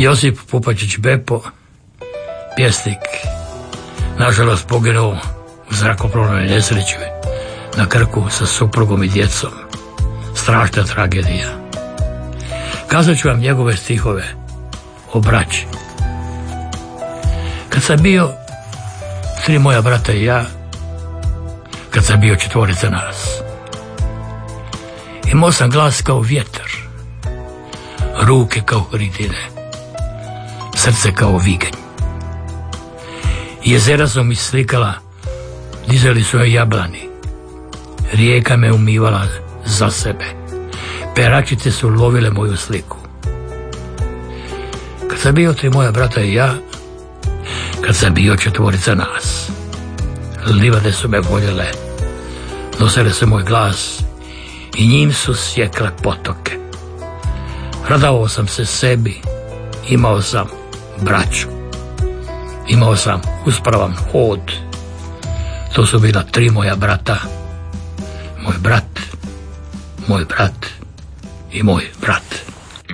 Josip Pupačić Bepo, pjesnik, nažalost poginuo u zrakoplovnoj nesreći na Krku sa suprugom i djecom. Strašna tragedija. Kazat ću vam njegove stihove o braći. Kad sam bio 3 moja brata i ja, kad sam bio 4 nas, imao sam glas kao vjetar, ruke kao ridine, srce kao viganj. Jezera su mi slikala, dizali su joj jablani, rijeka me umivala za sebe, peračice su lovile moju sliku. Kad sam bio 3 moja brata i ja, kad sam bio 4 nas, livade su me voljele, nosile su moj glas i njim su sjekle potoke. Radovao sam se sebi, imao sam braću, imao sam uspravan hod. To su bila 3 moja brata, moj brat i moj brat.